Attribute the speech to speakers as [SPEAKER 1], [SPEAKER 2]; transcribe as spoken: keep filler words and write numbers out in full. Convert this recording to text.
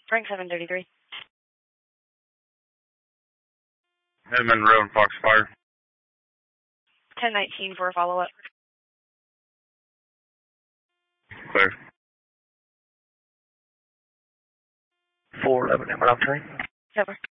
[SPEAKER 1] Frank seven thirty-three.
[SPEAKER 2] Edmund Road, Foxfire.
[SPEAKER 1] ten nineteen for a follow-up.
[SPEAKER 2] Clear.
[SPEAKER 3] four eleven, Emerald Train.
[SPEAKER 1] Over.